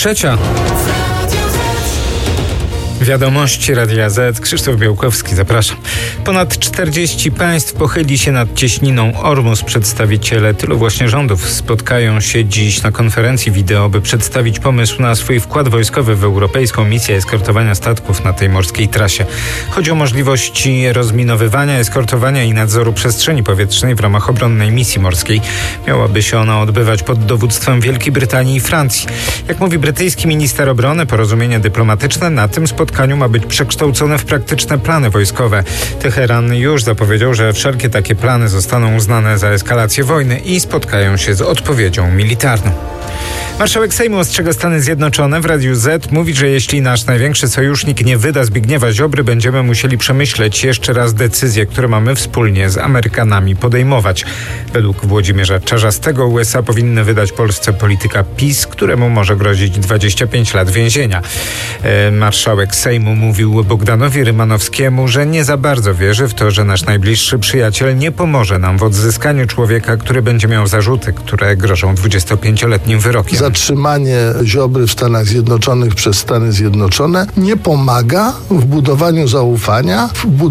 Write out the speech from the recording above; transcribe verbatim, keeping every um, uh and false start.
Trzecia. Wiadomości Radia Z. Krzysztof Białkowski, zapraszam. Ponad czterdzieści państw pochyli się nad cieśniną Ormus. Przedstawiciele tylu właśnie rządów spotkają się dziś na konferencji wideo, by przedstawić pomysł na swój wkład wojskowy w europejską misję eskortowania statków na tej morskiej trasie. Chodzi o możliwości rozminowywania, eskortowania i nadzoru przestrzeni powietrznej w ramach obronnej misji morskiej. Miałaby się ona odbywać pod dowództwem Wielkiej Brytanii i Francji. Jak mówi brytyjski minister obrony, porozumienie dyplomatyczne na tym spotkaniu ma być przekształcone w praktyczne plany wojskowe. Teheran już zapowiedział, że wszelkie takie plany zostaną uznane za eskalację wojny i spotkają się z odpowiedzią militarną. Marszałek Sejmu ostrzega Stany Zjednoczone. W Radiu Z mówi, że jeśli nasz największy sojusznik nie wyda Zbigniewa Ziobry, będziemy musieli przemyśleć jeszcze raz decyzje, które mamy wspólnie z Amerykanami podejmować. Według Włodzimierza Czarzastego U S A powinny wydać Polsce polityka PiS, któremu może grozić dwadzieścia pięć lat więzienia. E, marszałek Sejmu mówił Bogdanowi Rymanowskiemu, że nie za bardzo wierzy w to, że nasz najbliższy przyjaciel nie pomoże nam w odzyskaniu człowieka, który będzie miał zarzuty, które grożą dwudziestopięcioletnim wyrokiem. Zatrzymanie Ziobry w Stanach Zjednoczonych przez Stany Zjednoczone nie pomaga w budowaniu zaufania, w